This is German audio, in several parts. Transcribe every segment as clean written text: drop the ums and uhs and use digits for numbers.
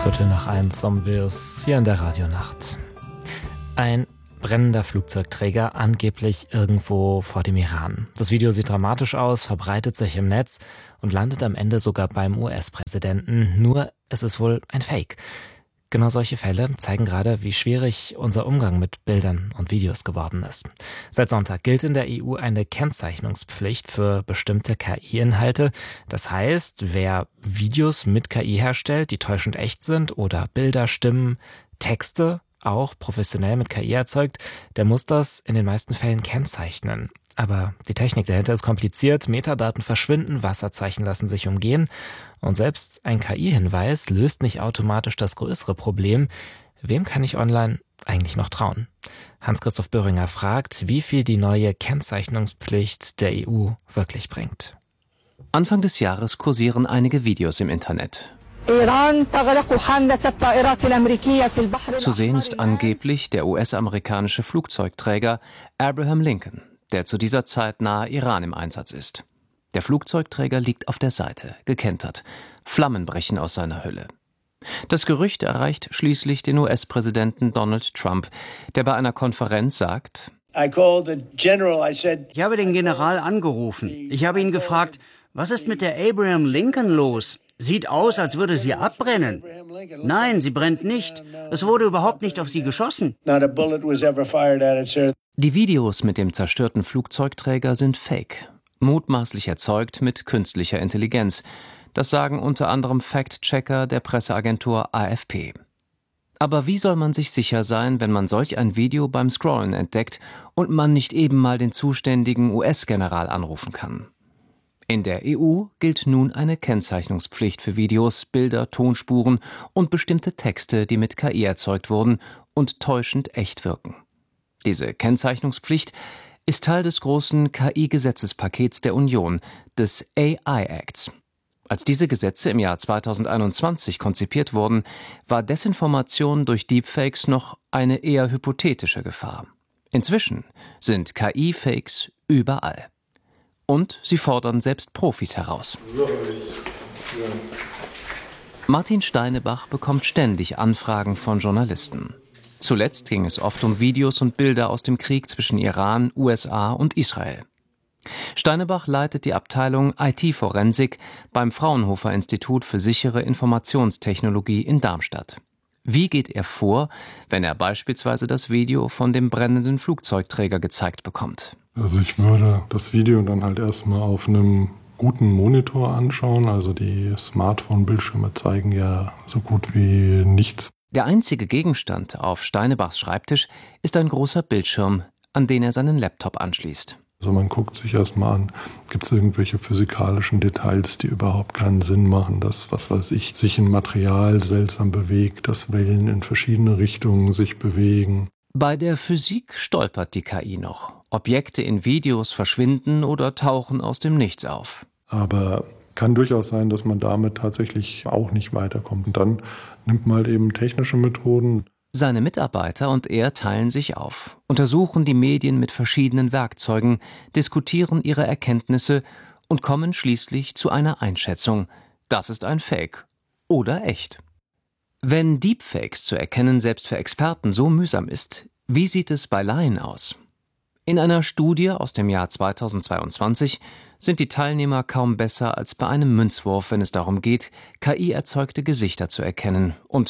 1:15 haben wir es hier in der Radionacht. Ein brennender Flugzeugträger angeblich irgendwo vor dem Iran. Das Video sieht dramatisch aus, verbreitet sich im Netz und landet am Ende sogar beim US-Präsidenten. Nur es ist wohl ein Fake. Genau solche Fälle zeigen gerade, wie schwierig unser Umgang mit Bildern und Videos geworden ist. Seit Sonntag gilt in der EU eine Kennzeichnungspflicht für bestimmte KI-Inhalte. Das heißt, wer Videos mit KI herstellt, die täuschend echt sind, oder Bilder, Stimmen, Texte auch professionell mit KI erzeugt, der muss das in den meisten Fällen kennzeichnen. Aber die Technik dahinter ist kompliziert, Metadaten verschwinden, Wasserzeichen lassen sich umgehen und selbst ein KI-Hinweis löst nicht automatisch das größere Problem. Wem kann ich online eigentlich noch trauen? Hans-Christoph Böhringer fragt, wie viel die neue Kennzeichnungspflicht der EU wirklich bringt. Anfang des Jahres kursieren einige Videos im Internet. Zu sehen ist angeblich der US-amerikanische Flugzeugträger Abraham Lincoln, der zu dieser Zeit nahe Iran im Einsatz ist. Der Flugzeugträger liegt auf der Seite, gekentert. Flammen brechen aus seiner Hülle. Das Gerücht erreicht schließlich den US-Präsidenten Donald Trump, der bei einer Konferenz sagt: Ich habe den General angerufen. Ich habe ihn gefragt, was ist mit der Abraham Lincoln los? Sieht aus, als würde sie abbrennen. Nein, sie brennt nicht. Es wurde überhaupt nicht auf sie geschossen. Die Videos mit dem zerstörten Flugzeugträger sind fake, mutmaßlich erzeugt mit künstlicher Intelligenz. Das sagen unter anderem Fact-Checker der Presseagentur AFP. Aber wie soll man sich sicher sein, wenn man solch ein Video beim Scrollen entdeckt und man nicht eben mal den zuständigen US-General anrufen kann? In der EU gilt nun eine Kennzeichnungspflicht für Videos, Bilder, Tonspuren und bestimmte Texte, die mit KI erzeugt wurden und täuschend echt wirken. Diese Kennzeichnungspflicht ist Teil des großen KI-Gesetzespakets der Union, des AI-Acts. Als diese Gesetze im Jahr 2021 konzipiert wurden, war Desinformation durch Deepfakes noch eine eher hypothetische Gefahr. Inzwischen sind KI-Fakes überall. Und sie fordern selbst Profis heraus. Martin Steinebach bekommt ständig Anfragen von Journalisten. Zuletzt ging es oft um Videos und Bilder aus dem Krieg zwischen Iran, USA und Israel. Steinebach leitet die Abteilung IT-Forensik beim Fraunhofer-Institut für sichere Informationstechnologie in Darmstadt. Wie geht er vor, wenn er beispielsweise das Video von dem brennenden Flugzeugträger gezeigt bekommt? Also ich würde das Video dann halt erstmal auf einem guten Monitor anschauen. Also die Smartphone-Bildschirme zeigen ja so gut wie nichts. Der einzige Gegenstand auf Steinebachs Schreibtisch ist ein großer Bildschirm, an den er seinen Laptop anschließt. Also man guckt sich erstmal an, gibt es irgendwelche physikalischen Details, die überhaupt keinen Sinn machen, dass, was weiß ich, sich ein Material seltsam bewegt, dass Wellen in verschiedene Richtungen sich bewegen. Bei der Physik stolpert die KI noch. Objekte in Videos verschwinden oder tauchen aus dem Nichts auf. Aber kann durchaus sein, dass man damit tatsächlich auch nicht weiterkommt. Und dann nimmt man halt eben technische Methoden. Seine Mitarbeiter und er teilen sich auf, untersuchen die Medien mit verschiedenen Werkzeugen, diskutieren ihre Erkenntnisse und kommen schließlich zu einer Einschätzung: Das ist ein Fake oder echt. Wenn Deepfakes zu erkennen selbst für Experten so mühsam ist, wie sieht es bei Laien aus? In einer Studie aus dem Jahr 2022 sind die Teilnehmer kaum besser als bei einem Münzwurf, wenn es darum geht, KI-erzeugte Gesichter zu erkennen. Und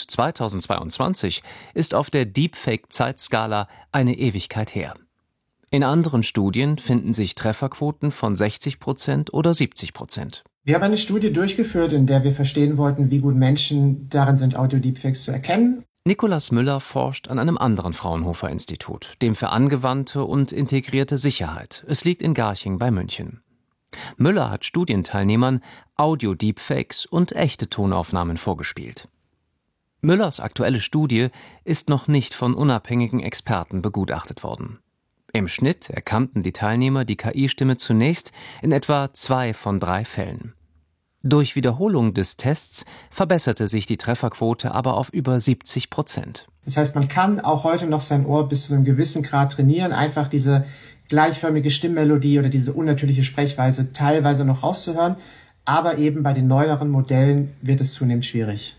2022 ist auf der Deepfake-Zeitskala eine Ewigkeit her. In anderen Studien finden sich Trefferquoten von 60% oder 70%. Wir haben eine Studie durchgeführt, in der wir verstehen wollten, wie gut Menschen darin sind, Audio-Deepfakes zu erkennen. Nicolas Müller forscht an einem anderen Fraunhofer-Institut, dem für angewandte und integrierte Sicherheit. Es liegt in Garching bei München. Müller hat Studienteilnehmern Audio-Deepfakes und echte Tonaufnahmen vorgespielt. Müllers aktuelle Studie ist noch nicht von unabhängigen Experten begutachtet worden. Im Schnitt erkannten die Teilnehmer die KI-Stimme zunächst in etwa 2 von 3 Fällen. Durch Wiederholung des Tests verbesserte sich die Trefferquote aber auf über 70%. Das heißt, man kann auch heute noch sein Ohr bis zu einem gewissen Grad trainieren, einfach diese gleichförmige Stimmmelodie oder diese unnatürliche Sprechweise teilweise noch rauszuhören. Aber eben bei den neueren Modellen wird es zunehmend schwierig.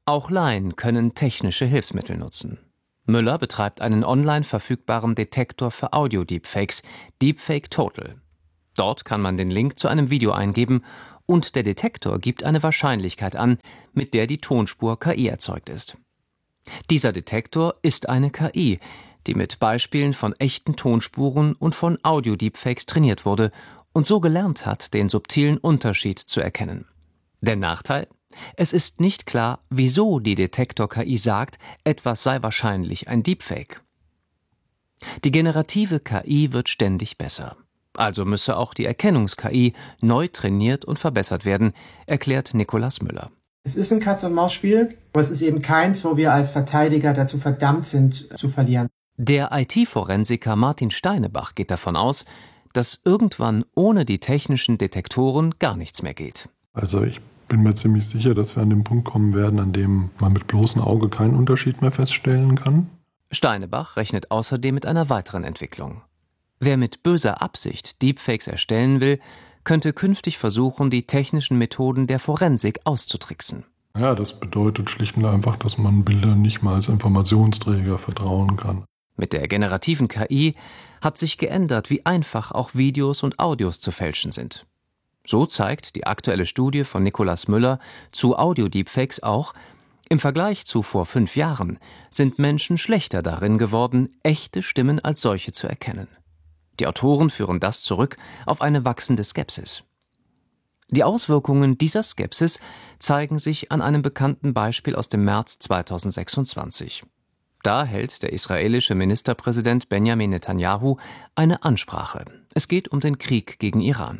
Auch Laien können technische Hilfsmittel nutzen. Müller betreibt einen online verfügbaren Detektor für Audio-Deepfakes, Deepfake Total. Dort kann man den Link zu einem Video eingeben und der Detektor gibt eine Wahrscheinlichkeit an, mit der die Tonspur KI erzeugt ist. Dieser Detektor ist eine KI, die mit Beispielen von echten Tonspuren und von Audio-Deepfakes trainiert wurde und so gelernt hat, den subtilen Unterschied zu erkennen. Der Nachteil? Es ist nicht klar, wieso die Detektor-KI sagt, etwas sei wahrscheinlich ein Deepfake. Die generative KI wird ständig besser. Also müsse auch die Erkennungs-KI neu trainiert und verbessert werden, erklärt Nikolaus Müller. Es ist ein Katz-und-Maus-Spiel, aber es ist eben keins, wo wir als Verteidiger dazu verdammt sind, zu verlieren. Der IT-Forensiker Martin Steinebach geht davon aus, dass irgendwann ohne die technischen Detektoren gar nichts mehr geht. Also ich bin mir ziemlich sicher, dass wir an den Punkt kommen werden, an dem man mit bloßem Auge keinen Unterschied mehr feststellen kann. Steinebach rechnet außerdem mit einer weiteren Entwicklung. Wer mit böser Absicht Deepfakes erstellen will, könnte künftig versuchen, die technischen Methoden der Forensik auszutricksen. Ja, das bedeutet schlicht und einfach, dass man Bildern nicht mal als Informationsträger vertrauen kann. Mit der generativen KI hat sich geändert, wie einfach auch Videos und Audios zu fälschen sind. So zeigt die aktuelle Studie von Nikolaus Müller zu Audio-Deepfakes auch, im Vergleich zu vor 5 Jahren sind Menschen schlechter darin geworden, echte Stimmen als solche zu erkennen. Die Autoren führen das zurück auf eine wachsende Skepsis. Die Auswirkungen dieser Skepsis zeigen sich an einem bekannten Beispiel aus dem März 2026. Da hält der israelische Ministerpräsident Benjamin Netanyahu eine Ansprache. Es geht um den Krieg gegen Iran.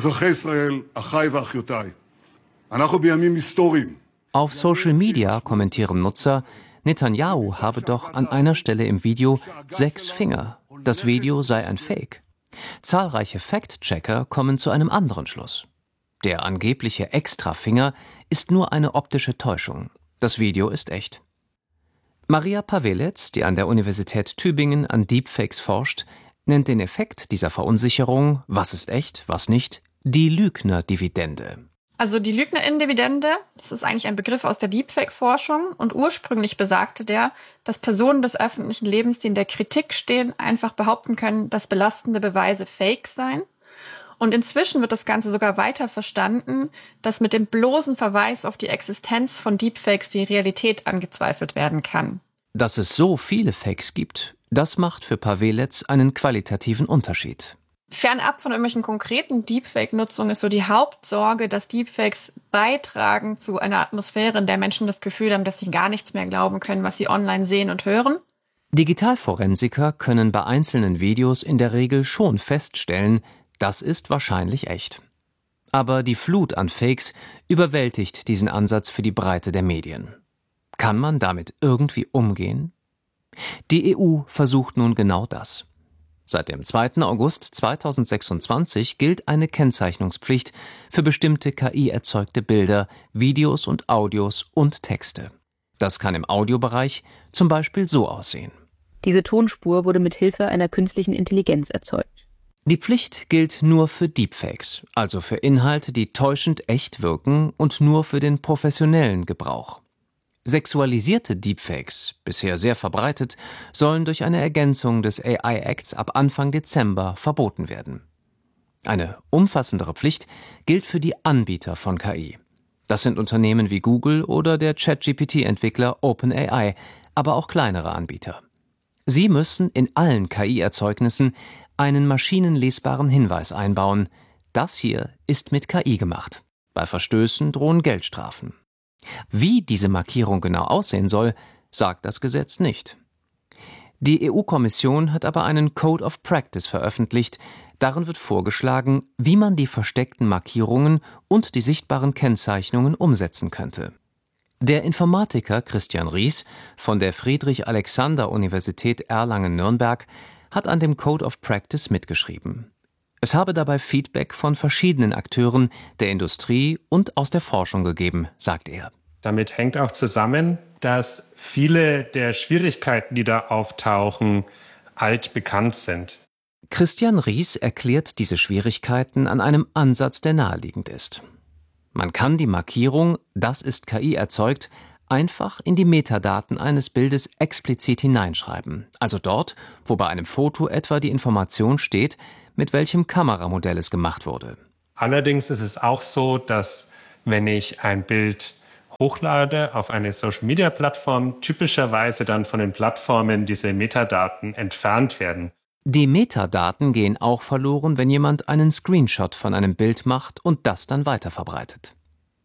Auf Social Media kommentieren Nutzer, Netanyahu habe doch an einer Stelle im Video 6 Finger. Das Video sei ein Fake. Zahlreiche Fact-Checker kommen zu einem anderen Schluss. Der angebliche Extrafinger ist nur eine optische Täuschung. Das Video ist echt. Maria Pavelec, die an der Universität Tübingen an Deepfakes forscht, nennt den Effekt dieser Verunsicherung, was ist echt, was nicht, die Lügner-Dividende. Also die Lügnerinnen-Dividende, das ist eigentlich ein Begriff aus der Deepfake-Forschung und ursprünglich besagte der, dass Personen des öffentlichen Lebens, die in der Kritik stehen, einfach behaupten können, dass belastende Beweise fake seien. Und inzwischen wird das Ganze sogar weiter verstanden, dass mit dem bloßen Verweis auf die Existenz von Deepfakes die Realität angezweifelt werden kann. Dass es so viele Fakes gibt, das macht für Pavelec einen qualitativen Unterschied. Fernab von irgendwelchen konkreten Deepfake-Nutzungen ist so die Hauptsorge, dass Deepfakes beitragen zu einer Atmosphäre, in der Menschen das Gefühl haben, dass sie gar nichts mehr glauben können, was sie online sehen und hören. Digitalforensiker können bei einzelnen Videos in der Regel schon feststellen, das ist wahrscheinlich echt. Aber die Flut an Fakes überwältigt diesen Ansatz für die Breite der Medien. Kann man damit irgendwie umgehen? Die EU versucht nun genau das. Seit dem 2. August 2026 gilt eine Kennzeichnungspflicht für bestimmte KI-erzeugte Bilder, Videos und Audios und Texte. Das kann im Audiobereich zum Beispiel so aussehen. Diese Tonspur wurde mit Hilfe einer künstlichen Intelligenz erzeugt. Die Pflicht gilt nur für Deepfakes, also für Inhalte, die täuschend echt wirken und nur für den professionellen Gebrauch. Sexualisierte Deepfakes, bisher sehr verbreitet, sollen durch eine Ergänzung des AI-Acts ab Anfang Dezember verboten werden. Eine umfassendere Pflicht gilt für die Anbieter von KI. Das sind Unternehmen wie Google oder der ChatGPT-Entwickler OpenAI, aber auch kleinere Anbieter. Sie müssen in allen KI-Erzeugnissen einen maschinenlesbaren Hinweis einbauen. Das hier ist mit KI gemacht. Bei Verstößen drohen Geldstrafen. Wie diese Markierung genau aussehen soll, sagt das Gesetz nicht. Die EU-Kommission hat aber einen Code of Practice veröffentlicht. Darin wird vorgeschlagen, wie man die versteckten Markierungen und die sichtbaren Kennzeichnungen umsetzen könnte. Der Informatiker Christian Ries von der Friedrich-Alexander-Universität Erlangen-Nürnberg hat an dem Code of Practice mitgeschrieben. Es habe dabei Feedback von verschiedenen Akteuren der Industrie und aus der Forschung gegeben, sagt er. Damit hängt auch zusammen, dass viele der Schwierigkeiten, die da auftauchen, altbekannt sind. Christian Ries erklärt diese Schwierigkeiten an einem Ansatz, der naheliegend ist. Man kann die Markierung, das ist KI erzeugt, einfach in die Metadaten eines Bildes explizit hineinschreiben, also dort, wo bei einem Foto etwa die Information steht, mit welchem Kameramodell es gemacht wurde. Allerdings ist es auch so, dass wenn ich ein Bild hochlade auf eine Social-Media-Plattform, typischerweise dann von den Plattformen diese Metadaten entfernt werden. Die Metadaten gehen auch verloren, wenn jemand einen Screenshot von einem Bild macht und das dann weiterverbreitet.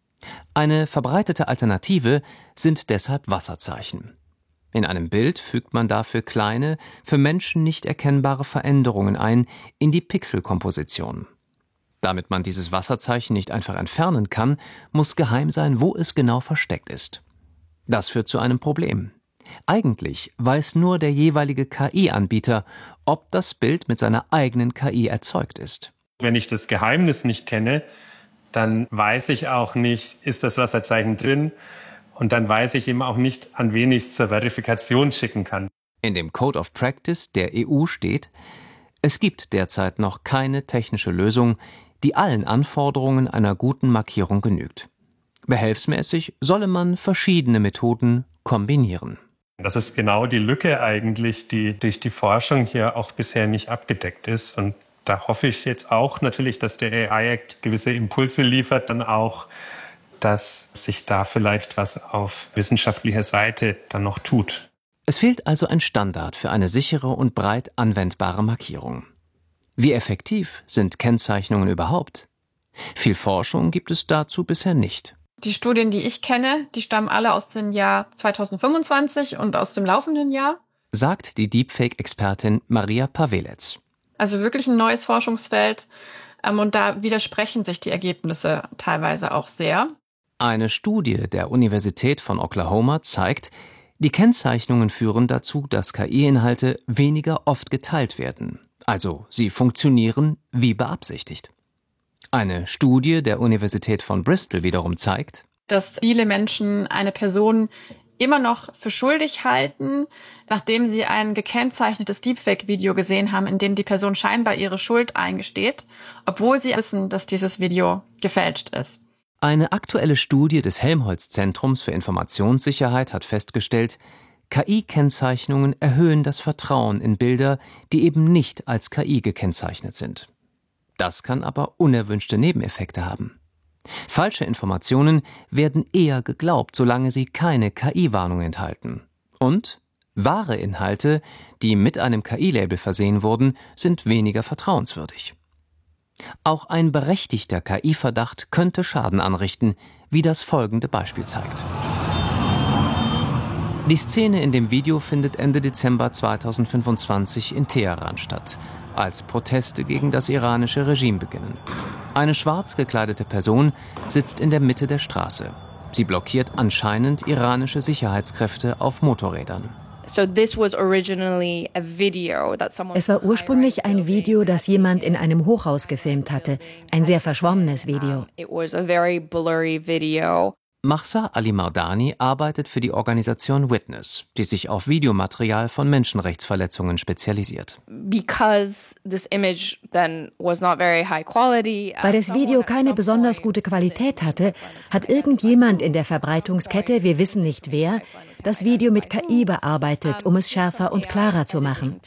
Eine verbreitete Alternative sind deshalb Wasserzeichen. In einem Bild fügt man dafür kleine, für Menschen nicht erkennbare Veränderungen ein in die Pixelkomposition. Damit man dieses Wasserzeichen nicht einfach entfernen kann, muss geheim sein, wo es genau versteckt ist. Das führt zu einem Problem. Eigentlich weiß nur der jeweilige KI-Anbieter, ob das Bild mit seiner eigenen KI erzeugt ist. Wenn ich das Geheimnis nicht kenne, dann weiß ich auch nicht, ist das Wasserzeichen drin? Und dann weiß ich eben auch nicht, an wen ich es zur Verifikation schicken kann. In dem Code of Practice der EU steht, es gibt derzeit noch keine technische Lösung, die allen Anforderungen einer guten Markierung genügt. Behelfsmäßig solle man verschiedene Methoden kombinieren. Das ist genau die Lücke eigentlich, die durch die Forschung hier auch bisher nicht abgedeckt ist. Und da hoffe ich jetzt auch natürlich, dass der AI Act gewisse Impulse liefert, dann auch, dass sich da vielleicht was auf wissenschaftlicher Seite dann noch tut. Es fehlt also ein Standard für eine sichere und breit anwendbare Markierung. Wie effektiv sind Kennzeichnungen überhaupt? Viel Forschung gibt es dazu bisher nicht. Die Studien, die ich kenne, die stammen alle aus dem Jahr 2025 und aus dem laufenden Jahr, sagt die Deepfake-Expertin Maria Pavelec. Also wirklich ein neues Forschungsfeld. Und da widersprechen sich die Ergebnisse teilweise auch sehr. Eine Studie der Universität von Oklahoma zeigt, die Kennzeichnungen führen dazu, dass KI-Inhalte weniger oft geteilt werden. Also sie funktionieren wie beabsichtigt. Eine Studie der Universität von Bristol wiederum zeigt, dass viele Menschen eine Person immer noch für schuldig halten, nachdem sie ein gekennzeichnetes Deepfake-Video gesehen haben, in dem die Person scheinbar ihre Schuld eingesteht, obwohl sie wissen, dass dieses Video gefälscht ist. Eine aktuelle Studie des Helmholtz-Zentrums für Informationssicherheit hat festgestellt, KI-Kennzeichnungen erhöhen das Vertrauen in Bilder, die eben nicht als KI gekennzeichnet sind. Das kann aber unerwünschte Nebeneffekte haben. Falsche Informationen werden eher geglaubt, solange sie keine KI-Warnung enthalten. Und wahre Inhalte, die mit einem KI-Label versehen wurden, sind weniger vertrauenswürdig. Auch ein berechtigter KI-Verdacht könnte Schaden anrichten, wie das folgende Beispiel zeigt. Die Szene in dem Video findet Ende Dezember 2025 in Teheran statt, als Proteste gegen das iranische Regime beginnen. Eine schwarz gekleidete Person sitzt in der Mitte der Straße. Sie blockiert anscheinend iranische Sicherheitskräfte auf Motorrädern. Es war ursprünglich ein Video, das jemand in einem Hochhaus gefilmt hatte. Ein sehr verschwommenes Video. Mahsa Ali Mardani arbeitet für die Organisation Witness, die sich auf Videomaterial von Menschenrechtsverletzungen spezialisiert. Weil das Video keine besonders gute Qualität hatte, hat irgendjemand in der Verbreitungskette, wir wissen nicht wer, das Video mit KI bearbeitet, um es schärfer und klarer zu machen.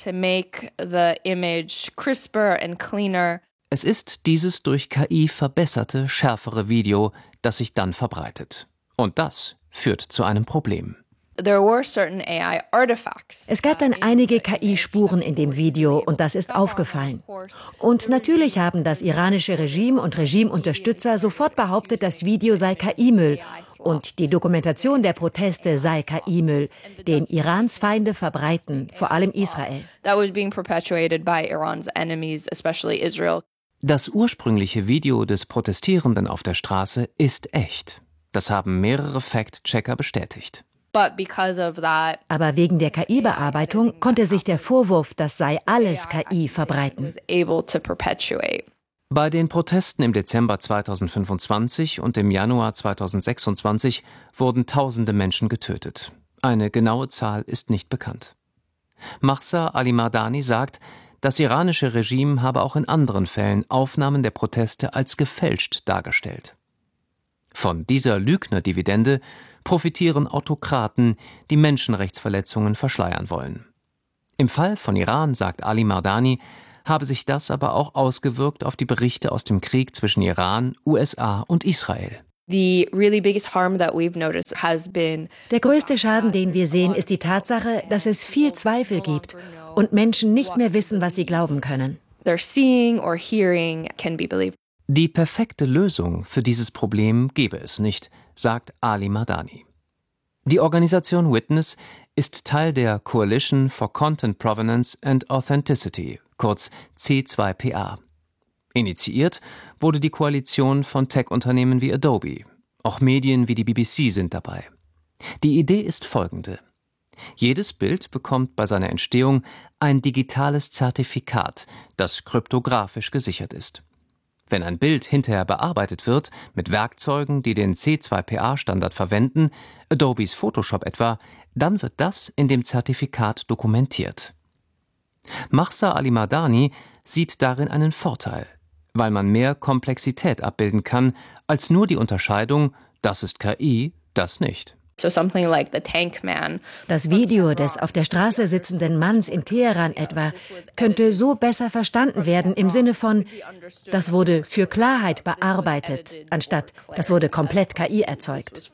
Es ist dieses durch KI verbesserte, schärfere Video, das sich dann verbreitet. Und das führt zu einem Problem. Es gab dann einige KI-Spuren in dem Video und das ist aufgefallen. Und natürlich haben das iranische Regime und Regimeunterstützer sofort behauptet, das Video sei KI-Müll und die Dokumentation der Proteste sei KI-Müll, den Irans Feinde verbreiten, vor allem Israel. Das ursprüngliche Video des Protestierenden auf der Straße ist echt. Das haben mehrere Fact-Checker bestätigt. Aber wegen der KI-Bearbeitung konnte sich der Vorwurf, das sei alles KI, verbreiten. Bei den Protesten im Dezember 2025 und im Januar 2026 wurden tausende Menschen getötet. Eine genaue Zahl ist nicht bekannt. Mahsa Ali Mardani sagt, das iranische Regime habe auch in anderen Fällen Aufnahmen der Proteste als gefälscht dargestellt. Von dieser Lügnerdividende profitieren Autokraten, die Menschenrechtsverletzungen verschleiern wollen. Im Fall von Iran, sagt Ali Mardani, habe sich das aber auch ausgewirkt auf die Berichte aus dem Krieg zwischen Iran, USA und Israel. Der größte Schaden, den wir sehen, ist die Tatsache, dass es viel Zweifel gibt und Menschen nicht mehr wissen, was sie glauben können. Die perfekte Lösung für dieses Problem gebe es nicht, sagt Ali Mardani. Die Organisation Witness ist Teil der Coalition for Content Provenance and Authenticity, kurz C2PA. Initiiert wurde die Koalition von Tech-Unternehmen wie Adobe. Auch Medien wie die BBC sind dabei. Die Idee ist folgende: Jedes Bild bekommt bei seiner Entstehung ein digitales Zertifikat, das kryptografisch gesichert ist. Wenn ein Bild hinterher bearbeitet wird, mit Werkzeugen, die den C2PA-Standard verwenden, Adobes Photoshop etwa, dann wird das in dem Zertifikat dokumentiert. Mahsa Ali Mardani sieht darin einen Vorteil, weil man mehr Komplexität abbilden kann, als nur die Unterscheidung, das ist KI, das nicht. Das Video des auf der Straße sitzenden Manns in Teheran etwa könnte so besser verstanden werden im Sinne von, das wurde für Klarheit bearbeitet, anstatt das wurde komplett KI erzeugt.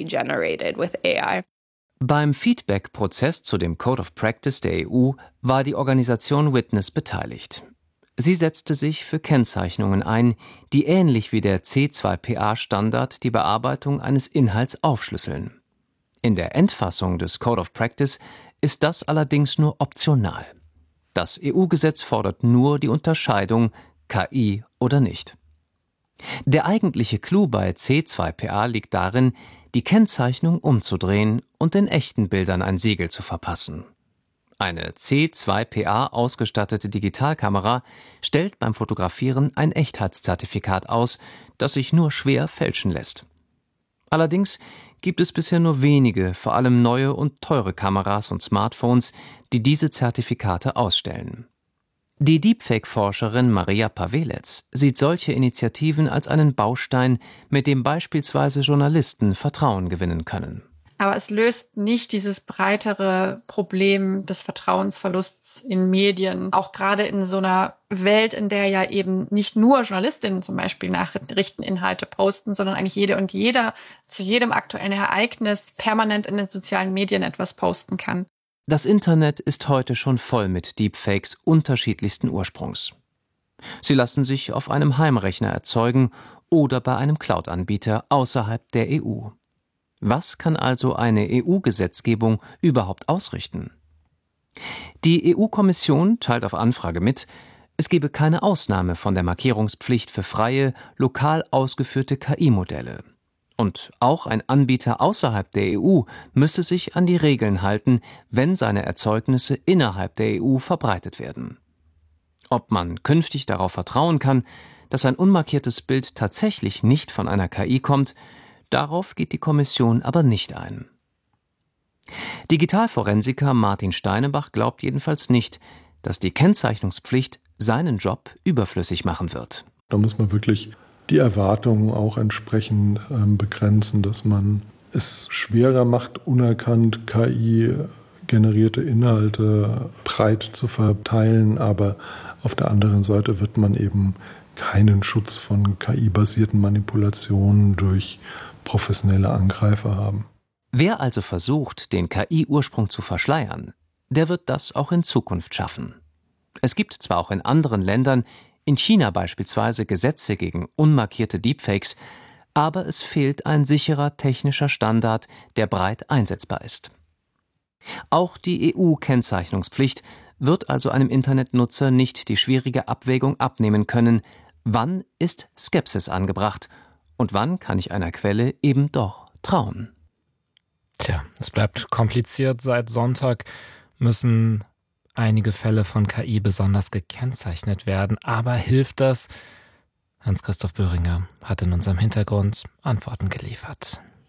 Beim Feedback-Prozess zu dem Code of Practice der EU war die Organisation Witness beteiligt. Sie setzte sich für Kennzeichnungen ein, die ähnlich wie der C2PA-Standard die Bearbeitung eines Inhalts aufschlüsseln. In der Endfassung des Code of Practice ist das allerdings nur optional. Das EU-Gesetz fordert nur die Unterscheidung KI oder nicht. Der eigentliche Clou bei C2PA liegt darin, die Kennzeichnung umzudrehen und den echten Bildern ein Siegel zu verpassen. Eine C2PA ausgestattete Digitalkamera stellt beim Fotografieren ein Echtheitszertifikat aus, das sich nur schwer fälschen lässt. Allerdings gibt es bisher nur wenige, vor allem neue und teure Kameras und Smartphones, die diese Zertifikate ausstellen. Die Deepfake-Forscherin Maria Pavelec sieht solche Initiativen als einen Baustein, mit dem beispielsweise Journalisten Vertrauen gewinnen können. Aber es löst nicht dieses breitere Problem des Vertrauensverlusts in Medien. Auch gerade in so einer Welt, in der ja eben nicht nur Journalistinnen zum Beispiel Nachrichteninhalte posten, sondern eigentlich jede und jeder zu jedem aktuellen Ereignis permanent in den sozialen Medien etwas posten kann. Das Internet ist heute schon voll mit Deepfakes unterschiedlichsten Ursprungs. Sie lassen sich auf einem Heimrechner erzeugen oder bei einem Cloud-Anbieter außerhalb der EU. Was kann also eine EU-Gesetzgebung überhaupt ausrichten? Die EU-Kommission teilt auf Anfrage mit, es gebe keine Ausnahme von der Markierungspflicht für freie, lokal ausgeführte KI-Modelle. Und auch ein Anbieter außerhalb der EU müsse sich an die Regeln halten, wenn seine Erzeugnisse innerhalb der EU verbreitet werden. Ob man künftig darauf vertrauen kann, dass ein unmarkiertes Bild tatsächlich nicht von einer KI kommt, darauf geht die Kommission aber nicht ein. Digitalforensiker Martin Steinebach glaubt jedenfalls nicht, dass die Kennzeichnungspflicht seinen Job überflüssig machen wird. Da muss man wirklich die Erwartungen auch entsprechend begrenzen, dass man es schwerer macht, unerkannt KI-generierte Inhalte breit zu verteilen, aber auf der anderen Seite wird man eben keinen Schutz von KI-basierten Manipulationen durch professionelle Angreifer haben. Wer also versucht, den KI-Ursprung zu verschleiern, der wird das auch in Zukunft schaffen. Es gibt zwar auch in anderen Ländern, in China beispielsweise, Gesetze gegen unmarkierte Deepfakes, aber es fehlt ein sicherer technischer Standard, der breit einsetzbar ist. Auch die EU-Kennzeichnungspflicht wird also einem Internetnutzer nicht die schwierige Abwägung abnehmen können, wann ist Skepsis angebracht und wann kann ich einer Quelle eben doch trauen. Tja, es bleibt kompliziert. Seit Sonntag müssen einige Fälle von KI besonders gekennzeichnet werden. Aber hilft das? Hans-Christoph Böhringer hat in unserem Hintergrund Antworten geliefert.